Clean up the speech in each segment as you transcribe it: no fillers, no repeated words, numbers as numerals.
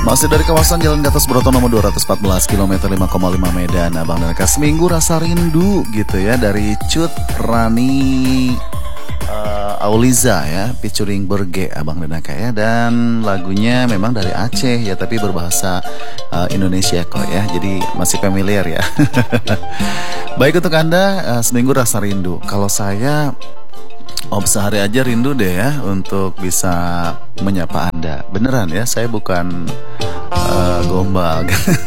Masih dari kawasan Jalan Gatot Subroto nomor 214 km 5,5 Medan, Abang dan Eka Seminggu Rasa Rindu gitu ya, dari Cut Rani Auliza ya, featuring Berge Abang dan Eka ya. Dan lagunya memang dari Aceh ya, tapi berbahasa Indonesia kok ya, jadi masih familiar ya. Baik, untuk Anda Seminggu Rasa Rindu. Kalau saya sehari aja rindu deh ya untuk bisa menyapa Anda. Beneran ya, saya bukan gombal.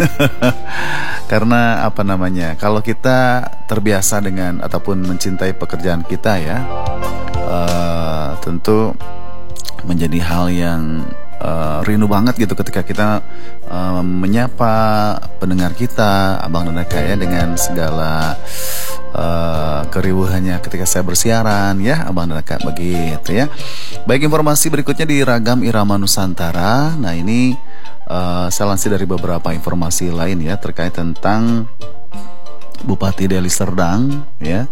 Karena apa namanya, kalau kita terbiasa dengan ataupun mencintai pekerjaan kita ya, tentu menjadi hal yang rindu banget gitu ketika kita menyapa pendengar kita, Abang dan Eka ya, dengan segala keriuhannya ketika saya bersiaran ya, Abang dan Eka, begitu ya. Baik, informasi berikutnya di Ragam Irama Nusantara. Nah, ini saya lansir dari beberapa informasi lain ya, terkait tentang Bupati Deli Serdang ya,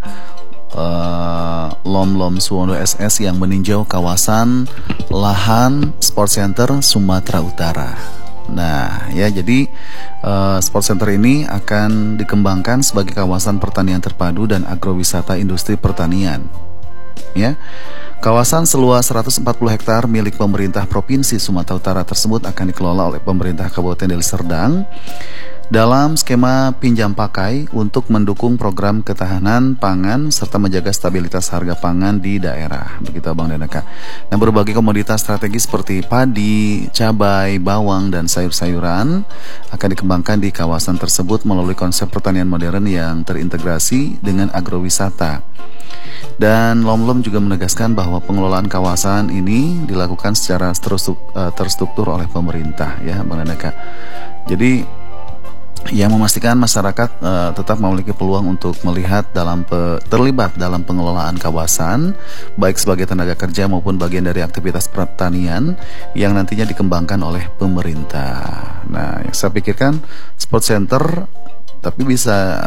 Lom Suwondo SS yang meninjau kawasan lahan Sport Center Sumatera Utara. Nah ya, jadi Sport Center ini akan dikembangkan sebagai kawasan pertanian terpadu dan agrowisata industri pertanian. Ya, kawasan seluas 140 hektar milik pemerintah Provinsi Sumatera Utara tersebut akan dikelola oleh pemerintah Kabupaten Deli Serdang dalam skema pinjam pakai untuk mendukung program ketahanan pangan serta menjaga stabilitas harga pangan di daerah. Begitu Abang dan Eka. Nah, berbagai komoditas strategis seperti padi, cabai, bawang, dan sayur-sayuran akan dikembangkan di kawasan tersebut melalui konsep pertanian modern yang terintegrasi dengan agrowisata. Dan Lom juga menegaskan bahwa pengelolaan kawasan ini dilakukan secara terstruktur oleh pemerintah ya, Abang dan Eka. Jadi yang memastikan masyarakat tetap memiliki peluang untuk terlibat dalam pengelolaan kawasan, baik sebagai tenaga kerja maupun bagian dari aktivitas pertanian yang nantinya dikembangkan oleh pemerintah. Nah, yang saya pikirkan Sport Center tapi bisa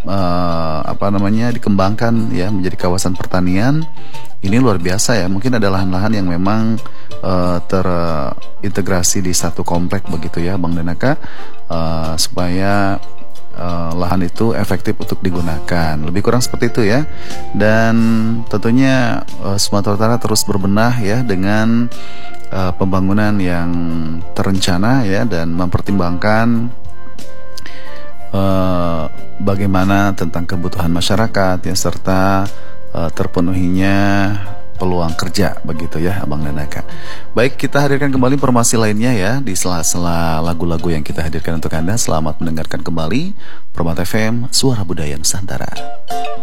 dikembangkan ya menjadi kawasan pertanian. Ini luar biasa ya. Mungkin ada lahan-lahan yang memang terintegrasi di satu komplek begitu ya, Bang Denaka, supaya lahan itu efektif untuk digunakan. Lebih kurang seperti itu ya. Dan tentunya Sumatera Utara terus berbenah ya dengan pembangunan yang terencana ya, dan mempertimbangkan bagaimana tentang kebutuhan masyarakat ya, serta terpenuhinya peluang kerja begitu ya, Abang dan Eka. Baik, kita hadirkan kembali informasi lainnya ya di sela-sela lagu-lagu yang kita hadirkan untuk Anda. Selamat mendengarkan kembali Permata FM, Suara Budaya Nusantara.